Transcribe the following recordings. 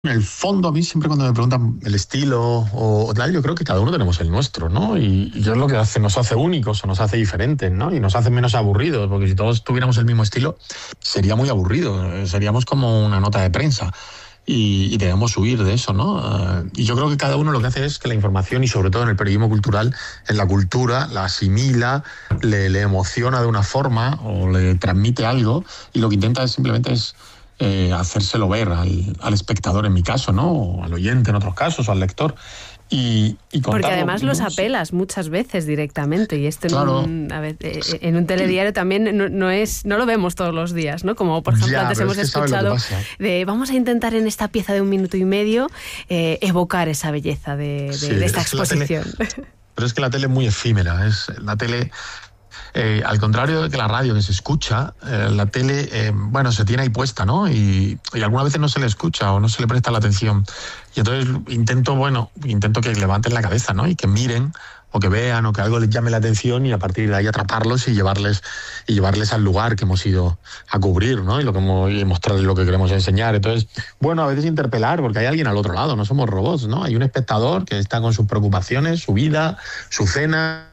En el fondo, a mí siempre cuando me preguntan el estilo o tal, yo creo que cada uno tenemos el nuestro, ¿no? Y yo es lo que nos hace únicos o nos hace diferentes, ¿no? Y nos hace menos aburridos, porque si todos tuviéramos el mismo estilo, sería muy aburrido, seríamos como una nota de prensa. Y debemos huir de eso, ¿no? Y yo creo que cada uno lo que hace es que la información, y sobre todo en el periodismo cultural, en la cultura, la asimila, le emociona de una forma o le transmite algo, y lo que intenta es simplemente hacérselo ver al espectador, en mi caso, ¿no? O al oyente en otros casos, o al lector. Y porque además los ¿no? apelas muchas veces directamente, y esto claro. en un telediario también no lo vemos todos los días, ¿no? Como por ejemplo antes hemos escuchado vamos a intentar en esta pieza de 1 minuto y medio evocar esa belleza de esta exposición. Pero es que la tele es muy efímera, la tele... al contrario de que la radio, que se escucha, la tele, se tiene ahí puesta, ¿no? Y algunas veces no se le escucha o no se le presta la atención. Y entonces intento que levanten la cabeza, ¿no? Y que miren o que vean o que algo les llame la atención, y a partir de ahí atraparlos y llevarles al lugar que hemos ido a cubrir, ¿no? Y mostrarles lo que queremos enseñar. Entonces, a veces interpelar, porque hay alguien al otro lado, no somos robots, ¿no? Hay un espectador que está con sus preocupaciones, su vida, su cena,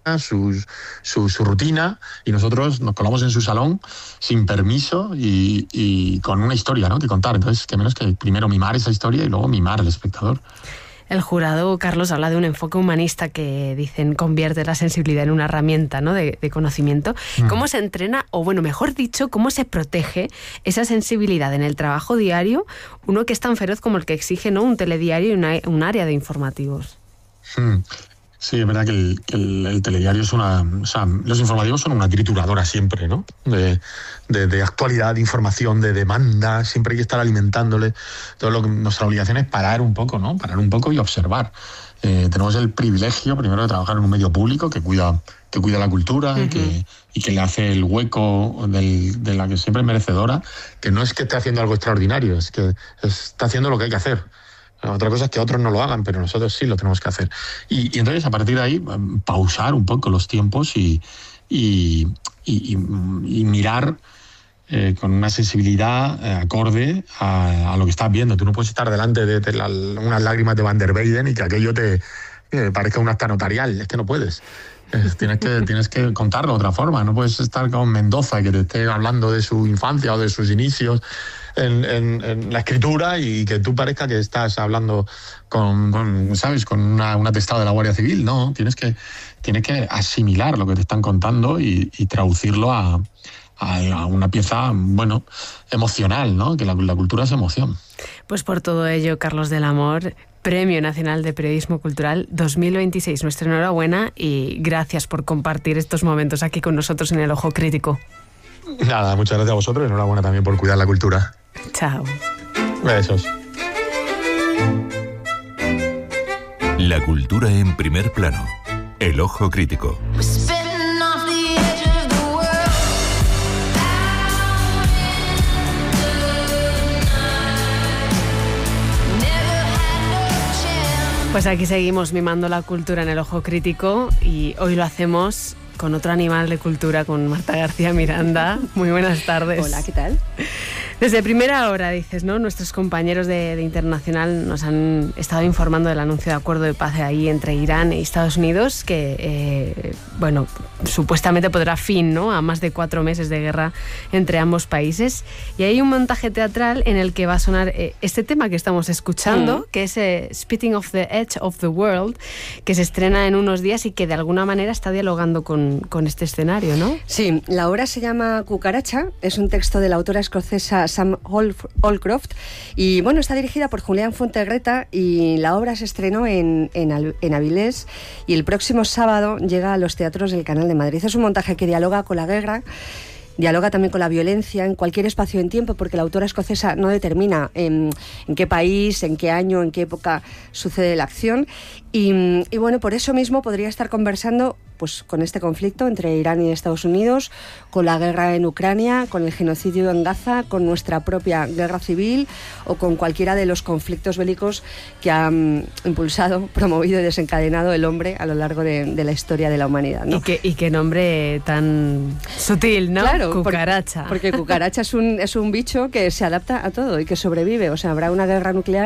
su rutina, y nosotros nos colamos en su salón sin permiso y con una historia, ¿no?, que contar. Entonces, qué menos que primero mimar esa historia y luego mimar al espectador. El jurado, Carlos, habla de un enfoque humanista que, dicen, convierte la sensibilidad en una herramienta, ¿no?, de conocimiento. ¿Cómo se entrena, o mejor dicho, cómo se protege esa sensibilidad en el trabajo diario, uno que es tan feroz como el que exige, ¿no?, un telediario y un área de informativos? Sí, es verdad que el telediario es los informativos son una trituradora siempre, ¿no? De actualidad, de información, de demanda, siempre hay que estar alimentándole. Nuestra obligación es parar un poco, ¿no? Parar un poco y observar. Tenemos el privilegio, primero, de trabajar en un medio público que cuida la cultura, uh-huh, y que le hace el hueco de la que siempre es merecedora, que no es que esté haciendo algo extraordinario, es que está haciendo lo que hay que hacer. Otra cosa es que otros no lo hagan, pero nosotros sí lo tenemos que hacer. Y entonces, a partir de ahí, pausar un poco los tiempos y mirar con una sensibilidad acorde a lo que estás viendo. Tú no puedes estar delante de unas lágrimas de Van der Weyden y que aquello te parezca un acta notarial. Es que no puedes. Tienes que contarlo de otra forma. No puedes estar con Mendoza, que te esté hablando de su infancia o de sus inicios en la escritura, y que tú parezca que estás hablando con un atestado de la Guardia Civil. No, tienes que asimilar lo que te están contando y traducirlo a una pieza, emocional, ¿no? Que la cultura es emoción. Pues por todo ello, Carlos del Amor, Premio Nacional de Periodismo Cultural 2026. Nuestra enhorabuena y gracias por compartir estos momentos aquí con nosotros en El Ojo Crítico. Nada, muchas gracias a vosotros y enhorabuena también por cuidar la cultura. Chao. Besos. La cultura en primer plano. El Ojo Crítico. Pues aquí seguimos mimando la cultura en El Ojo Crítico, y hoy lo hacemos con otro animal de cultura, con Marta García Miranda. Muy buenas tardes. Hola, ¿qué tal? Desde primera hora, dices, ¿no? Nuestros compañeros de Internacional nos han estado informando del anuncio de acuerdo de paz ahí entre Irán y Estados Unidos, que, supuestamente pondrá fin, ¿no?, a más de 4 meses de guerra entre ambos países. Y hay un montaje teatral en el que va a sonar este tema que estamos escuchando, que es Spitting off the Edge of the World, que se estrena en unos días y que de alguna manera está dialogando con este escenario, ¿no? Sí, la obra se llama Cucaracha, es un texto de la autora escocesa Sam Holcroft, y está dirigida por Julián Fuentegreta, y la obra se estrenó en Avilés, y el próximo sábado llega a los teatros del Canal de Madrid. Es un montaje que dialoga con la guerra, dialoga también con la violencia en cualquier espacio en tiempo, porque la autora escocesa no determina en qué país, en qué año, en qué época sucede la acción, y por eso mismo podría estar conversando pues con este conflicto entre Irán y Estados Unidos, con la guerra en Ucrania, con el genocidio en Gaza, con nuestra propia guerra civil o con cualquiera de los conflictos bélicos que han impulsado, promovido y desencadenado el hombre a lo largo de la historia de la humanidad, ¿no? Y qué nombre tan sutil, ¿no? Claro, cucaracha. Porque cucaracha es un bicho que se adapta a todo y que sobrevive. O sea, habrá una guerra nuclear